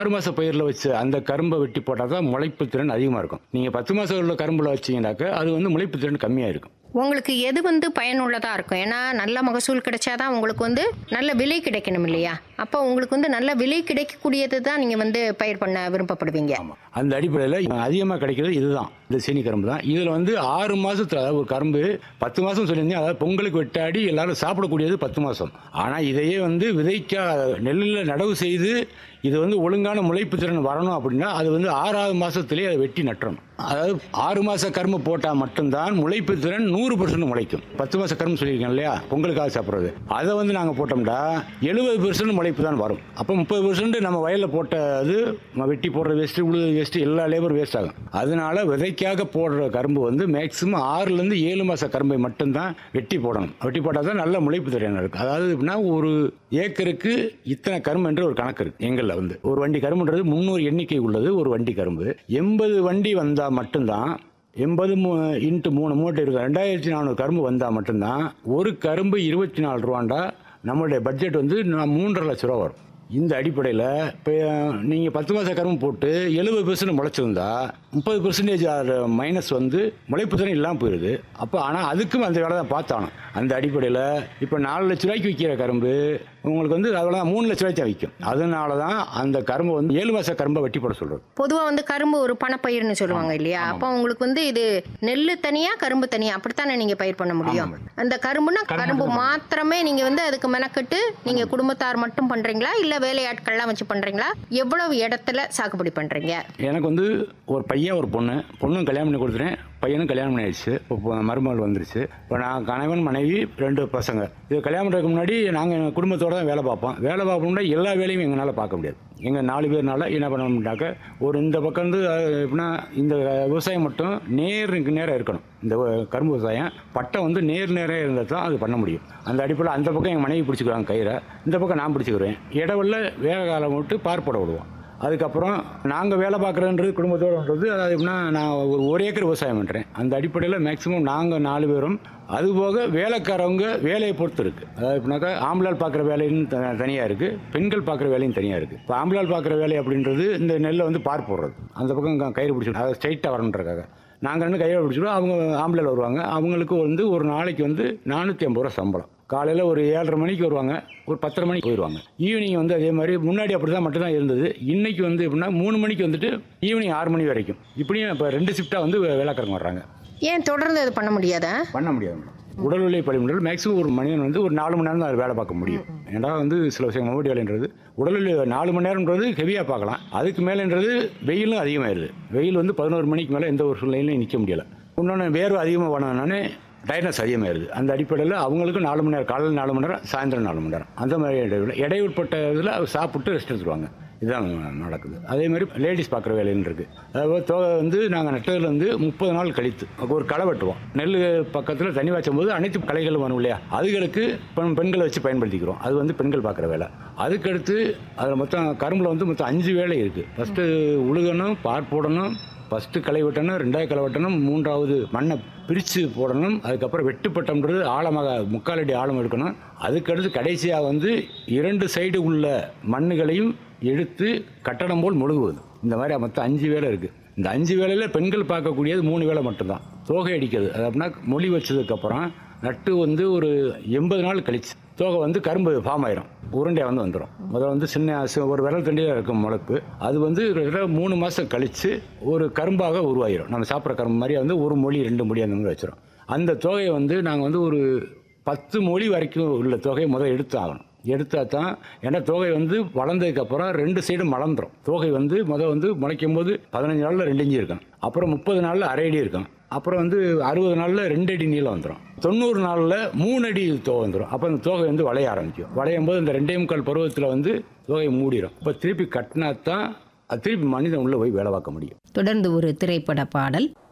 6 மாத பயிரில் வச்சு அந்த கரும்பை வெட்டி போட்டால் தான் முளைப்பு திறன் அதிகமாக இருக்கும். நீங்கள் 10 மாதம் உள்ள கரும்பில் வச்சிங்கனாக்கா அது வந்து முளைப்பு திறன் கம்மியாக இருக்கும். உங்களுக்கு எது பயனுள்ளதாக இருக்கும்? ஏன்னா நல்ல மகசூல் கிடைச்சாதான் உங்களுக்கு நல்ல விலை கிடைக்கணும் இல்லையா? அப்போ உங்களுக்கு நல்ல விலை கிடைக்கக்கூடியது தான் நீங்கள் பயிர் பண்ண விருப்பப்படுவீங்க. அந்த அடிப்படையில் அதிகமாக கிடைக்கிறது இதுதான், இந்த சீனி கரும்பு தான். இதில் 6 மாதத்தில் அதாவது ஒரு கரும்பு 10 மாதம் சொல்லியிருந்தேன். அதாவது பொங்கலுக்கு வெட்டாடி எல்லாரும் சாப்பிடக்கூடியது 10 மாதம். ஆனால் இதையே விதைக்க நெல்லில் நடவு செய்து இது ஒழுங்கான முளைப்பு திறன் வரணும் அப்படின்னா அது 6வது மாதத்துலேயே அதை வெட்டி நட்டுறணும். அதாவது 6 மாத கரும்பு போட்டால் மட்டும்தான் முளைப்பு திறன் 100% முளைக்கும். 10 மாத கரும்பு சொல்லியிருக்கேன் இல்லையா, பொங்கலுக்காக சாப்பிட்றது, அதை நாங்கள் போட்டோம்னா 70% முளைப்பு தான் வரும். அப்போ 30% நம்ம வயலில் போட்டது வெட்டி போடுற வேஸ்ட்டு, உழுது வேஸ்ட்டு, எல்லா லேபரும் வேஸ்ட் ஆகும். அதனால விதைக்காக போடுற கரும்பு மேக்ஸிமம் 6லேருந்து 7 மாத கரும்பை மட்டும்தான் வெட்டி போடணும். வெட்டி போட்டால் தான் நல்ல முளைப்பு திறன் இருக்குது. அதாவது எப்படின்னா ஒரு ஏக்கருக்கு இத்தனை கரும்பு என்று ஒரு கணக்கு இருக்குது. எங்களில் ஒரு வண்டி கரும்புன்றது 300 எண்ணிக்கை உள்ளது. ஒரு வண்டி கரும்பு 80 வண்டி வந்தால் மட்டும்தான் 80 × 3 மூட்டை இருக்கும். 2400 கரும்பு வந்தால் மட்டும்தான் ஒரு கரும்பு 24 ரூபாண்டா நம்மளுடைய பட்ஜெட் 3.5 லட்ச ரூபா வரும். இந்த அடிப்படையில் இப்போ நீங்கள் 10 மாத கரும்பு போட்டு 70% முளைச்சிருந்தா 30% மைனஸ் முளைப்பு திறன் இல்லாமல் போயிடுது. அப்போ ஆனால் அதுக்கும் அந்த வேலை தான் பார்த்தானோம். அந்த அடிப்படையில் இப்போ 4 லட்ச ரூபாய்க்கு விற்கிற கரும்பு உங்களுக்கு அவ்வளோ 3 லட்ச ரூபாய்க்கு தான் விற்கும். அதனால தான் அந்த கரும்பு 7 மாத கரும்பை வெட்டி போட சொல்கிறது. பொதுவாக கரும்பு ஒரு பணப்பயிர்னு சொல்லுவாங்க இல்லையா? அப்போ உங்களுக்கு இது நெல் தனியாக கரும்பு தனியாக அப்படித்தானே நீங்கள் பயிர் பண்ண முடியும். அந்த கரும்புனா கரும்பு மாத்திரமே நீங்கள் அதுக்கு மெனக்கட்டு நீங்கள் குடும்பத்தார் மட்டும் பண்ணுறீங்களா, இல்லை வேலையாட்கள்லாம் வச்சு பண்ணுறீங்களா? எவ்வளவு இடத்துல சாகுபடி பண்ணுறீங்க? எனக்கு ஒரு பையன் ஒரு பொண்ணும் கல்யாணம் பண்ணி கொடுத்துட்டேன். பையனும் கல்யாணம் பண்ணிடுச்சு. இப்போ மருமகள் வந்துருச்சு. இப்போ நான் கணவன் மனைவி 2 பசங்க. இது கல்யாணம் பண்ணுறதுக்கு முன்னாடி நாங்கள் எங்கள் குடும்பத்தோடு தான் வேலை பார்ப்போம். வேலை பார்க்கணும்னா எல்லா வேலையும் எங்களால் பார்க்க முடியாது. எங்கள் 4 பேர்னால என்ன பண்ணணும்னாக்க இந்த பக்கம் எப்படின்னா இந்த விவசாயம் மட்டும் நேரம் இருக்கணும். இந்த கரும்பு விவசாயம் பட்டம் நேரம் இருந்தால் தான் அது பண்ண முடியும். அந்த அடிப்படையில் அந்த பக்கம் எங்கள் மனைவி பிடிச்சிக்கிறாங்க கயிறை, இந்த பக்கம் நான் பிடிச்சிக்கிறேன். இடவெல்ல வேக காலம் விட்டு பார்ப்பட விடுவோம். அதுக்கப்புறம் நாங்கள் வேலை பார்க்குறன்றது குடும்பத்தோடுன்றது அது எப்படின்னா நான் ஒரு ஏக்கர் விவசாயம் பண்ணுறேன். அந்த அடிப்படையில் மேக்ஸிமம் நாங்கள் 4 பேரும், அதுபோக வேலைக்காரவங்க வேலையை பொறுத்து இருக்குது. அதாவது எப்படின்னாக்கா ஆம்பளால் பார்க்குற வேலைன்னு தனியாக இருக்குது, பெண்கள் பார்க்குற வேலையும் தனியாக இருக்குது. இப்போ ஆம்பளால் பார்க்குற வேலை அப்படின்றது இந்த நெல்லை பார் போடுறது, அந்த பக்கம் கயிறு பிடிச்சிடும், அதை ஸ்ட்ரைட்டாக வரணுன்றக்காக நாங்கள் 2 கையில் பிடிச்சிடுவோம். அவங்க ஆம்பளையில் வருவாங்க. அவங்களுக்கு ஒரு நாளைக்கு 450 ரூபா சம்பளம். காலையில் ஒரு 7:30 மணிக்கு வருவாங்க, ஒரு 10:30 மணிக்கு போயிடுவாங்க. ஈவினிங் அதே மாதிரி முன்னாடி அப்படி தான் மட்டும்தான் இருந்தது. இன்றைக்கி எப்படின்னா 3 மணிக்கு ஈவினிங் 6 மணி வரைக்கும். இப்படியும் இப்போ 2 ஷிஃப்டாக வேலைக்காரங்க வர்றாங்க. ஏன் தொடர்ந்து அது பண்ண முடியாதா? பண்ண முடியாது. உடல் உழைப்பு பணிமுறை மேக்ஸிமம் ஒரு மனிதன் ஒரு 4 மணி நேரம் தான் வேலை பார்க்க முடியும். ஏன்னா சில விஷயம் மொபைல் வேலைன்றது உடல் 4 மணி நேரம்ன்றது ஹெவியாக பார்க்கலாம். அதுக்கு மேலேன்றது வெயிலும் அதிகமாகிடுது. வெயில் 11 மணிக்கு மேலே எந்த ஒரு சூழ்நிலையிலும் நிற்க முடியலை. இன்னொன்று வேர்வை அதிகமாக பண்ணணுன்னே டயர்னஸ் அதிகமாகிடுது. அந்த அடிப்படையில் அவங்களுக்கு 4 மணி நேரம், காலையில் 4 மணி நேரம், சாயந்தரம் 4 மணி நேரம், அந்த மாதிரி இடையுட்பட்ட இதில் சாப்பிட்டு ரெஸ்ட் எடுத்துருவாங்க. இதுதான் நடக்குது. அதே மாதிரி லேடிஸ் பார்க்குற வேலைன்னு இருக்குது. அதாவது தோகை நாங்கள் நட்டதுலேருந்து 30 நாள் கழித்து ஒரு களை வெட்டுவோம். நெல் பக்கத்தில் தண்ணி வாய்ச்சும் போது அனைத்து களைகளும் வரும் இல்லையா, அதுகளுக்கு பெண்களை வச்சு பயன்படுத்திக்கிறோம். அது பெண்கள் பார்க்குற வேலை. அதுக்கடுத்து அதில் மொத்தம் கரும்பில் மொத்தம் 5 வேலை இருக்குது. ஃபஸ்ட்டு உழுகணும், பார் போடணும், ஃபஸ்ட்டு களை வெட்டணும், 2வது களை வெட்டணும், 3வது மண்ணை பிரித்து போடணும். அதுக்கப்புறம் வெட்டுப்பட்டம்ன்றது ஆழமாக 3/4 அடி ஆழம் எடுக்கணும். அதுக்கடுத்து கடைசியாக 2 சைடு உள்ள மண்ணுகளையும் எடுத்து கட்டடம் போல் முழுகுவது. இந்த மாதிரி மொத்தம் 5 வேலை இருக்குது. இந்த 5 வேலையில் பெண்கள் பார்க்கக்கூடியது 3 வேலை மட்டும்தான். தோகை அடிக்கிறது, அது அப்படின்னா மொழி வச்சதுக்கப்புறம் நட்டு ஒரு 80 நாள் கழிச்சு தோகை கரும்பு ஃபார்ம் ஆயிரும், உருண்டையாக வந்துடும். முதல்ல சின்ன ஒரு விரல் தண்டியாக இருக்கும் முளைப்பு. அது 3 மாதம் கழித்து ஒரு கரும்பாக உருவாயிரும். நம்ம சாப்பிட்ற கரும்பு மாதிரி 1 மொழி 2 மொழி அந்த மாதிரி வச்சிடும். அந்த தொகையை நாங்கள் ஒரு 10 மொழி வரைக்கும் உள்ள தொகையை எடுத்து ஆகணும். எடுத்தால் தான், ஏன்னா தொகை வளர்ந்ததுக்கப்புறம் 2 சைடும் மலர்ந்துடும். தொகை முளைக்கும் போது 15 நாளில் 2 இன்ச்சு இருக்கும், அப்புறம் 30 நாளில் அரை அடி இருக்கும், அப்புறம் 60 நாளில் 2 அடி நீளம் வந்துடும், 90 நாளில் 3 அடி தொகை வந்துடும். அப்போ அந்த தொகை வளைய ஆரம்பிக்கும். வளையும் போது இந்த 2.25 பருவத்தில் தொகை மூடிடும். இப்போ திருப்பி கட்டினா தான் அது திருப்பி மனிதன் உள்ளே போய் வேலை பார்க்க முடியும். தொடர்ந்து ஒரு திரைப்பட பாடல்.